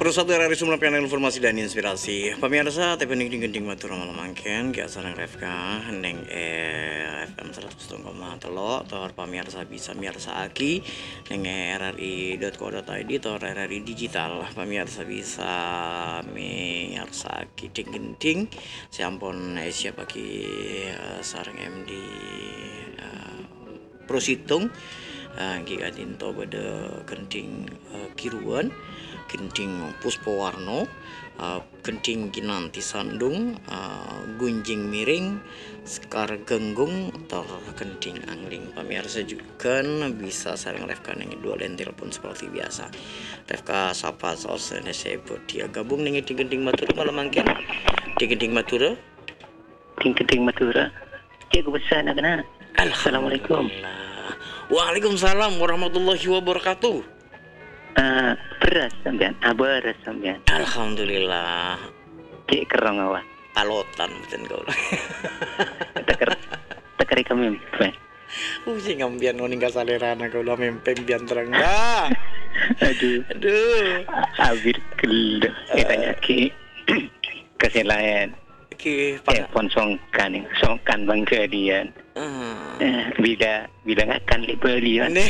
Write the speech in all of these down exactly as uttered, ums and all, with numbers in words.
Terus satu hari semula pengen informasi dan inspirasi. Pemirsa, tapi ning gending matur malam mangken ki asana Refka neng eh F M seratus koma tiga tor pemirsa bisa miarsa aki neng r r i dot co dot i d tor R R I digital. Pemirsa bisa miarsa aki ting gending siampun Asia pagi uh, sareng M D uh, Prositung uh, giga dinto bade kenting uh, kiruan kenting puspawarno uh, kenting kinanti sandung uh, gunjing miring sekar genggung atau kenting angling. Pemirsa juga bisa saling Refka neng dua lain telepon seperti biasa. Refka sapa sos sebut dia gabung neng kenting matura malam mangkin kenting matura Ting-ting Madura. Cik besar nak kena. Assalamualaikum. Waalaikumsalam warahmatullahi wabarakatuh. Ah, beras sampean, abar sampean. Alhamdulillah. Cik kerong awak. Palotan betul kau. Teker tekeri kami. Uh, si ngambian noning kasalerana kau lah mempem bian terang dah. Aduh. Aduh. Abir gelo. Katanya ki kesilayan. Ki Telepon songkan, songkan bang kedian. uh. Eh, bila bila akan libeli kan.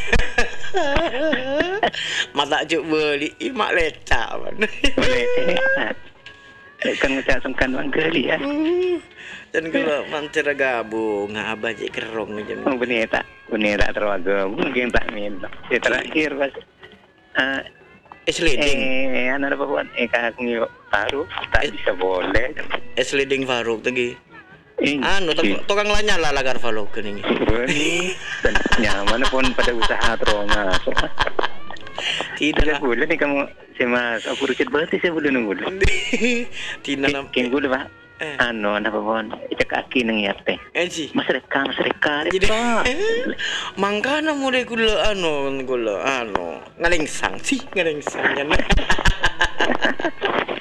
Mata cuk beli imak lecak man. Boleh. Kan ngecak songkan bang kedian. Dan kalau mancer gabung ngabah je kerong aja. Oh benih tak, benih tak terwaga. Mungkin tak minta. Ya terakhir pas. Ah, Es leading, Eh, anak apa buat? Eh, kakak ngiyok baru tak bisa boleh. es leading Faruk tadi. Eh, Anu tuk- tukang lanya lah lagar Faruk kening. Beni, dan nyaman pun pada usaha teroma. Tidak Tidak boleh nih kamu, saya mas. Aku rucut berarti saya boleh nunggu. Tidak nam. Kini gue pak. Eh. Anu, anak apa buat? Cek kaki neng ya teh. Eh sih. Mas reka, mas reka. Jadi mangkana mulai gula anu gula anu ngalengsang sih ngalengsang